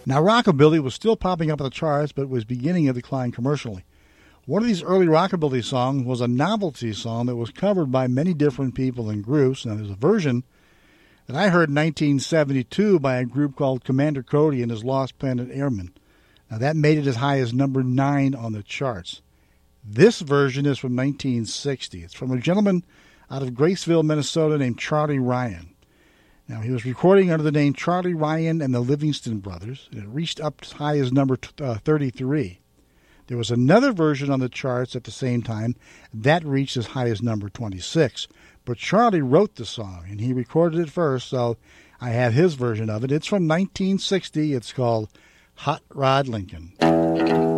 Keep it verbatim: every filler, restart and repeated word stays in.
Now, rockabilly was still popping up on the charts, but was beginning to decline commercially. One of these early rockabilly songs was a novelty song that was covered by many different people and groups. Now, there's a version that I heard in nineteen seventy-two by a group called Commander Cody and his Lost Planet Airmen. Now, that made it as high as number nine on the charts. This version is from nineteen sixty. It's from a gentleman out of Graceville, Minnesota named Charlie Ryan. Now, he was recording under the name Charlie Ryan and the Livingston Brothers, and it reached up as high as number uh, thirty-three. There was another version on the charts at the same time that reached as high as number twenty-six. But Charlie wrote the song, and he recorded it first, so I have his version of it. It's from nineteen sixty. It's called Hot Rod Lincoln.